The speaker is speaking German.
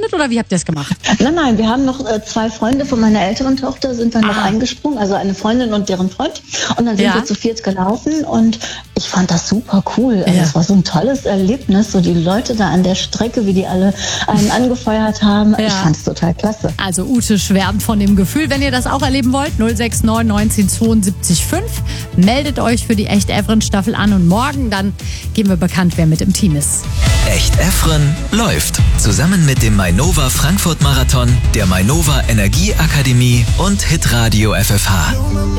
gelandet oder wie habt ihr es gemacht? Nein, wir haben noch 2 Freunde von meiner älteren Tochter sind dann noch eingesprungen, also eine Freundin und deren Freund. Und dann sind wir zu 4 gelaufen und ich fand das super cool. Also es war so ein tolles Erlebnis, so die Leute da an der Strecke, wie die alle einen angefeuert haben. Ich fand es total klasse. Also Ute schwärmt von dem Gefühl. Wenn ihr das auch erleben wollt, 069 19 72 5. Meldet euch für die Echt Evren Staffel an und morgen dann geben wir bekannt, wer mit im Team ist. Echt Evren läuft. Zusammen mit dem Mainova Frankfurt Marathon, der Mainova Energieakademie und Hitradio FFH.